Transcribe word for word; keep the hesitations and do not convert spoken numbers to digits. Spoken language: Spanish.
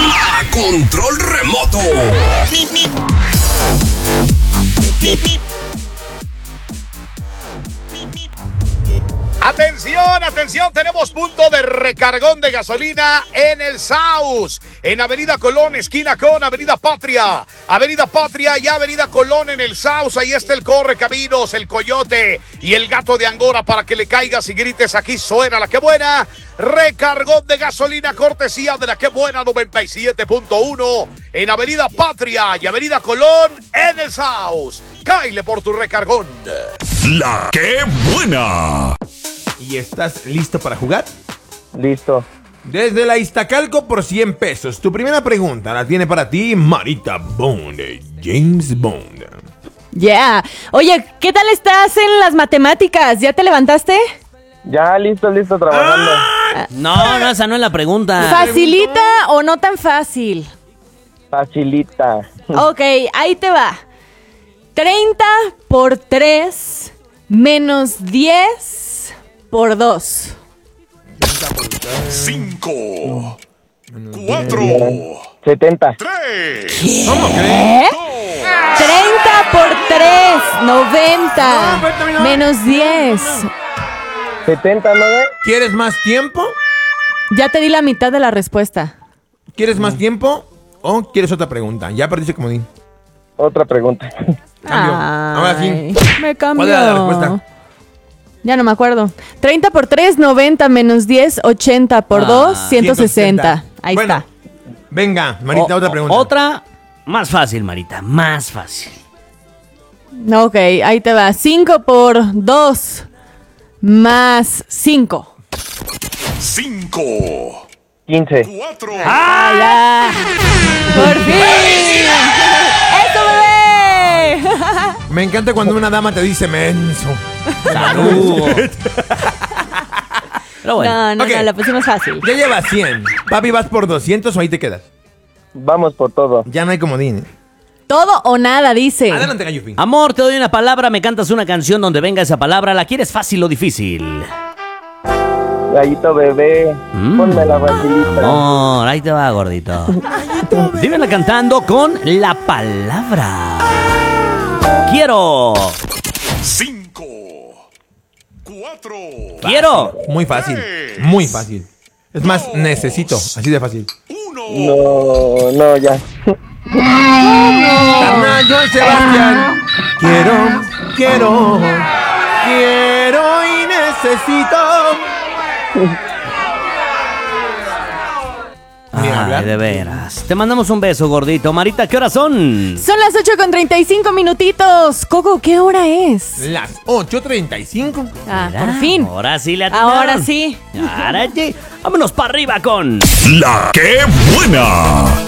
a control remoto. Atención, atención, tenemos punto de recargón de gasolina en el Saus, en Avenida Colón, esquina con Avenida Patria, Avenida Patria y Avenida Colón en el Saus. Ahí está el Correcaminos, el Coyote y el Gato de Angora para que le caigas y grites. Aquí suena la que buena. Recargón de gasolina cortesía de la que buena noventa y siete punto uno en Avenida Patria y Avenida Colón en el Saus. Cáile por tu recargón. La que buena. ¿Y estás listo para jugar? Listo. Desde la Iztacalco por cien pesos. Tu primera pregunta la tiene para ti Marita Bond, James Bond. Yeah. Oye, ¿qué tal estás en las matemáticas? ¿Ya te levantaste? Ya, listo, listo, trabajando. ¡Ah! No, no, esa no es la pregunta. ¿Facilita o no tan fácil? Facilita. Ok, ahí te va. treinta por tres menos diez por dos. Cinco. Cuatro. setenta. Tres. ¿Cómo crees? ¿Eh? treinta por tres, noventa. No, pero no. Menos diez. setenta, ¿no? ¿Quieres más tiempo? Ya te di la mitad de la respuesta. ¿Quieres más tiempo o quieres otra pregunta? Ya perdiste comodín. Otra pregunta. Cambio. Ahora sí. Ay, me cambió. ¿Cuál era la respuesta? Ya no me acuerdo. treinta por tres, noventa menos diez, ochenta por Ah, dos, ciento sesenta. Ahí Bueno, está. Venga, Marita, O- otra pregunta. Otra más fácil, Marita, más fácil. Ok, ahí te va. cinco por dos más cinco. Cinco. quince. Cuatro. ¡Ah, ya! ¡Por fin! ¡Eso, bebé! Me encanta cuando una dama te dice menso. Salud. Pero bueno. No, no, Ok. no, la pusimos fácil. Ya llevas cien. Papi, ¿vas por doscientos o ahí te quedas? Vamos por todo. Ya no hay comodín. ¿eh? Todo o nada, dice. Adelante, Gallufi. Amor, te doy una palabra, me cantas una canción donde venga esa palabra. ¿La quieres fácil o difícil? Gallito bebé. Mm. Ponme la facilita. Amor, ahí te va, gordito. Dímela cantando con la palabra. Quiero. Cinco. Cuatro. Quiero. Muy fácil. Muy fácil. Es más, necesito. Así de fácil. Uno. No, no, ya. Carnal, Joan Sebastián. Quiero, quiero, quiero y necesito. Mira, Ay, ¿verdad? de veras. Te mandamos un beso, gordito. Marita, ¿qué horas son? Son las ocho con treinta y cinco minutitos. Coco, ¿qué hora es? Las ocho treinta y cinco. Ah, Mira, por fin. Ahora sí le atinaron. Ahora sí. Ahora sí. Vámonos para arriba con... La que buena.